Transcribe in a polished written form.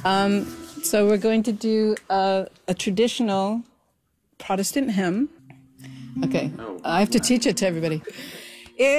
So we're going to do a traditional Protestant hymn. Okay, I have to teach it to everybody.